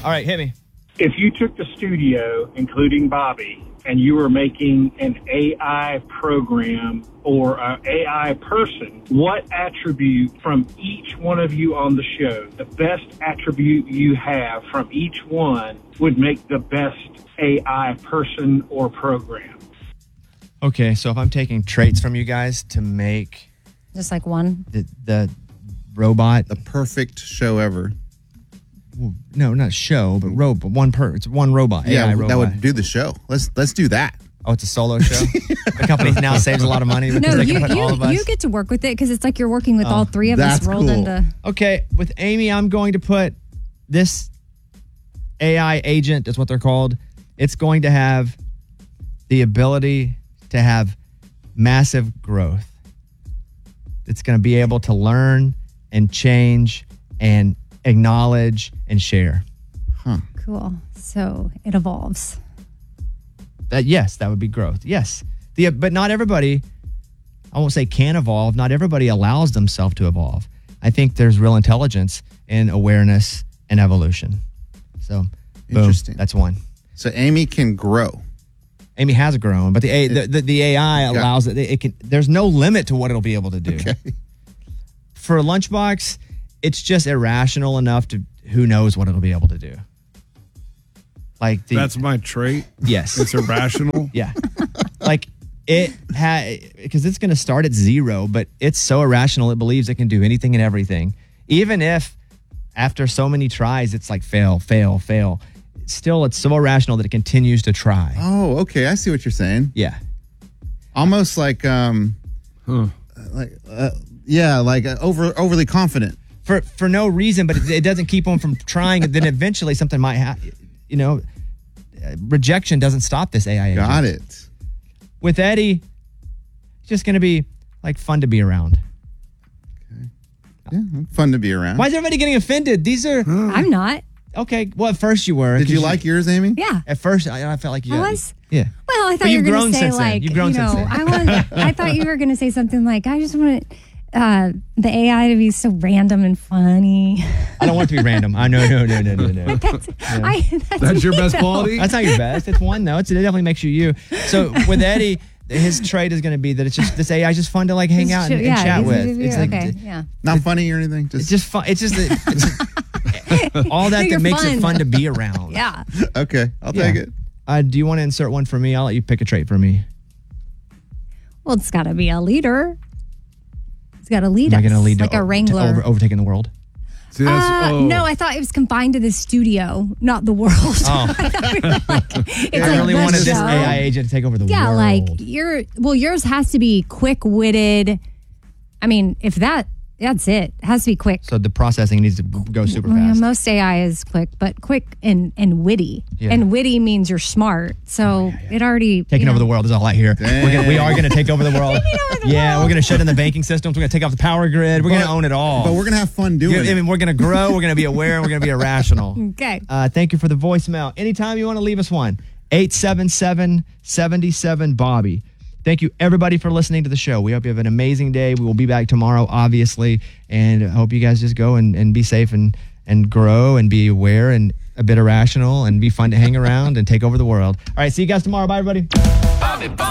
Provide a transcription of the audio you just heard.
All right, hit me. If you took the studio, including Bobby, and you were making an AI program or an AI person, what attribute from each one of you on the show, the best attribute you have from each one, would make the best AI person or program? Okay, so if I'm taking traits from you guys to make Just like one. the robot, The perfect show ever. no, not show, but robot. It's one robot. Yeah, AI robot. that would do the show. Let's do that. Oh, it's a solo show. The company now saves a lot of money because No, they can put all of us. you get to work with it because it's like you're working with all three of us that's rolled cool. into. Okay, with Amy, I'm going to put this AI agent, is what they're called. It's going to have the ability to have massive growth. It's going to be able to learn and change and acknowledge and share. Cool. So it evolves. Yes, that would be growth. Yes. But not everybody, I won't say can evolve, not everybody allows themselves to evolve. I think there's real intelligence in awareness and evolution. So, boom, Interesting. that's one. So Amy can grow. Amy has grown, but the AI allows it can. There's no limit to what it'll be able to do. Okay. For a Lunchbox, it's just irrational enough to who knows what it'll be able to do. Like That's my trait. yes, It's irrational. yeah, like it because it's going to start at 0, but it's so irrational it believes it can do anything and everything, even if after so many tries it's like fail. Still, it's so irrational that it continues to try. Oh, okay. I see what you're saying. Yeah. Almost like overly confident. For no reason, but it doesn't keep them from trying. And then eventually something might happen. Rejection doesn't stop this AI agent. Got it. With Eddie, it's just going to be like fun to be around. Yeah, fun to be around. Why is everybody getting offended? These are I'm not. okay. Well, at first you were. Did you like yours, Amy? Yeah. At first, I felt like you. I was? Yeah. Well, I But thought you you've were going grown to say since then. like, You've grown since then. I thought you were going to say something like, I just want the AI to be so random and funny. I don't want it to be random. No. That's your best though. quality? That's not your best. It's one though. It definitely makes you. So with Eddie, his trait is going to be that it's just this AI is just fun to like hang out and chat with. It's like Not funny or anything. it's just fun. It's just all that You're makes it fun. fun to be around. Yeah. Okay. I'll take it. Do you want to insert one for me? I'll let you pick a trait for me. Well, it's got to be a leader. It's got to lead Am I us. going to lead like a wrangler. overtaking the world? See, that's, No, I thought it was confined to the studio, not the world. Oh. I thought we were like, it's I like really the wanted this show. AI agent to take over the Yeah, world. like yours has to be quick-witted. I mean, if that's it. It has to be quick. So the processing needs to go super Well, fast. most AI is quick, but quick and witty. Yeah. And witty means you're smart. So it already Taking over the world is all I hear. We are going to take over the world. the Yeah, world. we're going to shut down the banking systems. We're going to take off the power grid. We're going to own it all. But we're going to have fun doing I it. mean, we're going to grow. We're going to be aware. We're going to be irrational. Okay. Thank you for the voicemail. Anytime you want to leave us one, 877-77-Bobby. Thank you, everybody, for listening to the show. We hope you have an amazing day. We will be back tomorrow, obviously, and I hope you guys just go and be safe and grow and be aware and a bit irrational and be fun to hang around and take over the world. All right, see you guys tomorrow. Bye, everybody.